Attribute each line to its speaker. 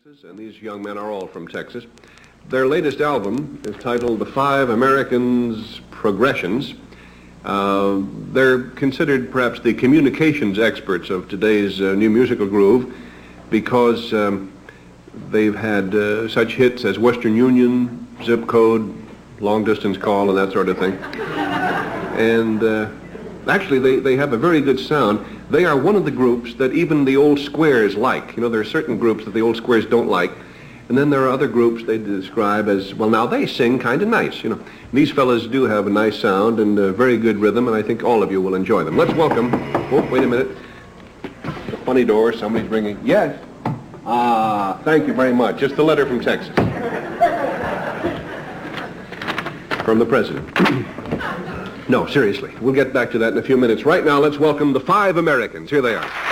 Speaker 1: And these young men are all from Texas. Their latest album is titled The Five Americans Progressions. They're considered perhaps the communications experts of today's new musical groove because they've had such hits as Western Union, Zip Code, Long Distance Call, and that sort of thing. And actually, they have a very good sound. They are one of the groups that even the old squares like. You know, there are certain groups that the old squares don't like. And then there are other groups they describe as, well, now they sing kind of nice, you know. These fellas do have a nice sound and a very good rhythm, and I think all of you will enjoy them. Let's welcome, oh, wait a minute. The funny door, somebody's ringing. Yes. Thank you very much. Just a letter from Texas. From the president. No, seriously. We'll get back to that in a few minutes. Right now, let's welcome the Five Americans. Here they are.